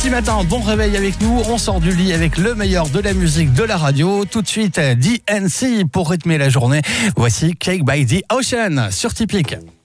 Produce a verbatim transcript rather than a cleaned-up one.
petit matin, bon réveil avec nous. On sort du lit avec le meilleur de la musique de la radio. Tout de suite, D N C pour rythmer la journée. Voici Cake by the Ocean sur Typique.